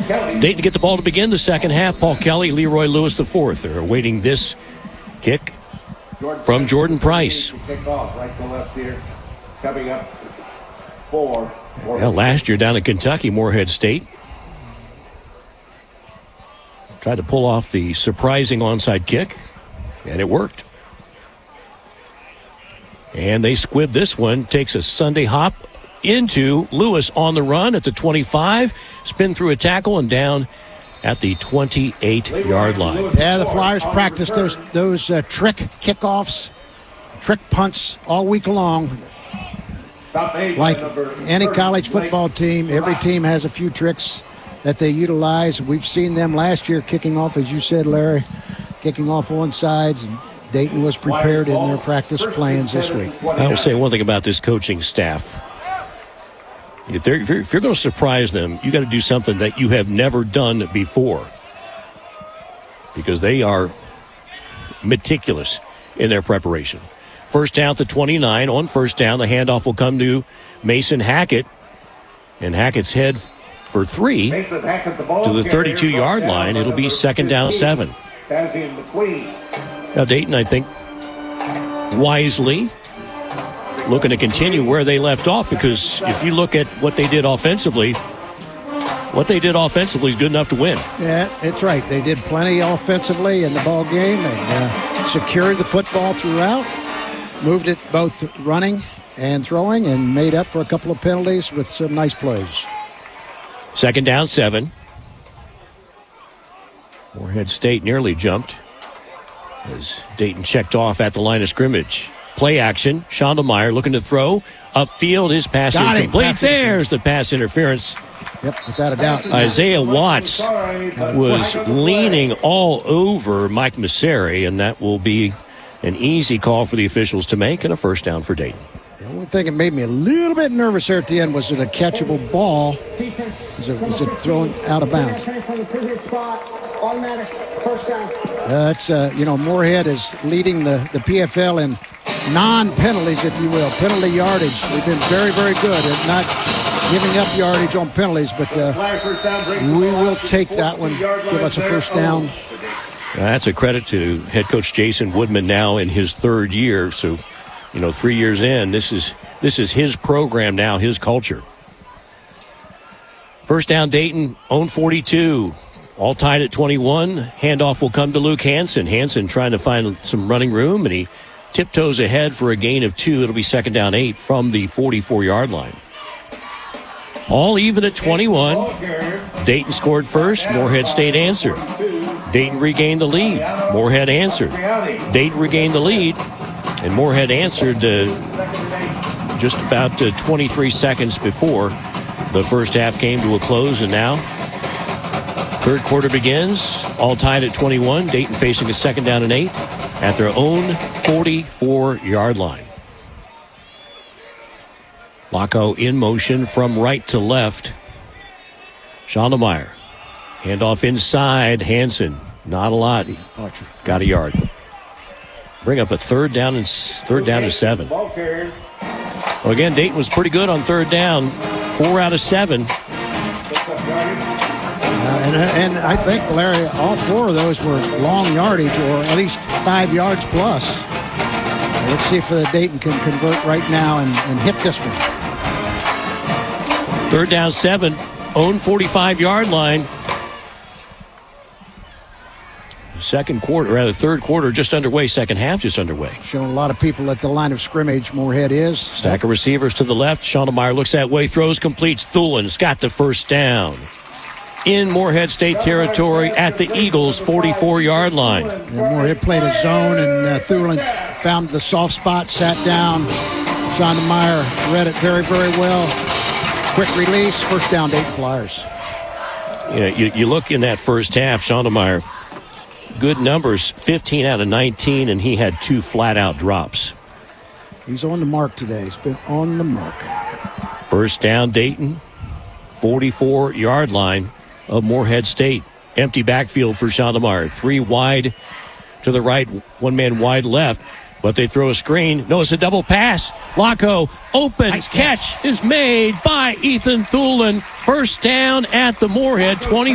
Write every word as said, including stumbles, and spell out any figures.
Dayton get the ball to begin the second half. Paul Kelly, Leroy Lewis the fourth. They're awaiting this kick from Jordan Price. Right to left here. Coming up four. Well, last year down in Kentucky, Morehead State tried to pull off the surprising onside kick, and it worked. And they squib this one. Takes a Sunday hop into Lewis on the run at the twenty-five. Spin through a tackle and down at the twenty-eight-yard line. Yeah, the Flyers practiced those those uh, trick kickoffs, trick punts all week long. Like any college football team, every team has a few tricks that they utilize. We've seen them last year kicking off, as you said, Larry, kicking off on sides. And Dayton was prepared in their practice plans this week. I will say one thing about this coaching staff. If, they're, if you're, if you're going to surprise them, you got to do something that you have never done before, because they are meticulous in their preparation. First down to twenty-nine. On first down, the handoff will come to Mason Hackett. And Hackett's head for three to the thirty-two-yard line. It'll be second down seven. Now, Dayton, I think, wisely looking to continue where they left off, because if you look at what they did offensively, what they did offensively is good enough to win. Yeah, it's right. They did plenty offensively in the ball game. They uh, secured the football throughout. Moved it both running and throwing, and made up for a couple of penalties with some nice plays. Second down, seven. Morehead State nearly jumped as Dayton checked off at the line of scrimmage. Play action. Schondelmeyer looking to throw. Upfield, his pass Got incomplete. Pass There's the pass interference. Yep, without a doubt. Isaiah Watts was leaning all over Mike Masseri, and that will be an easy call for the officials to make, and a first down for Dayton. The only thing that made me a little bit nervous there at the end was it a catchable ball? Was it, was it thrown out of bounds? Uh, that's, uh, you know, Morehead is leading the, the P F L in non-penalties, if you will, penalty yardage. We've been very, very good at not giving up yardage on penalties, but uh, we will take that one, give us a first down. That's a credit to head coach Jason Woodman, now in his third year. So, you know, three years in, this is this is his program now, his culture. First down, Dayton, own forty-two. All tied at twenty-one. Handoff will come to Luke Hansen. Hansen trying to find some running room, and he tiptoes ahead for a gain of two. It'll be second down eight from the forty-four-yard line. All even at twenty-one. Dayton scored first. Morehead State answered. Dayton regained the lead. Morehead answered. Dayton regained the lead, and Morehead answered uh, just about uh, twenty-three seconds before the first half came to a close, and now third quarter begins. All tied at twenty-one. Dayton facing a second down and eight at their own forty-four-yard line. Locko in motion from right to left. Schondelmeyer. Handoff inside. Hansen. Not a lot. He got a yard. Bring up a third down and third down and seven. Well, again, Dayton was pretty good on third down. Four out of seven. Uh, and, and I think, Larry, all four of those were long yardage, or at least five yards plus. Uh, let's see if the Dayton can convert right now and, and hit this one. Third down, seven. Own forty-five-yard line. Second quarter, rather third quarter just underway, second half just underway. Showing a lot of people at the line of scrimmage, Morehead is. Stack of receivers to the left. Schondelmeyer looks that way, throws, completes. Thulin's got the first down. In Morehead State territory at the Eagles' forty-four-yard line. And Morehead played a zone, and uh, Thulin found the soft spot, sat down. Schondelmeyer read it very, very well. Quick release, first down, Dayton Flyers. You know, you, you look in that first half, Schondelmeyer, good numbers, fifteen out of nineteen, and he had two flat-out drops. He's on the mark today. He's been on the mark. First down, Dayton, forty-four-yard line of Morehead State. Empty backfield for Schondelmeyer. Three wide to the right, one man wide left. But they throw a screen. No, it's a double pass. Locko, open nice catch. catch is made by Ethan Thulin. First down at the Morehead twenty.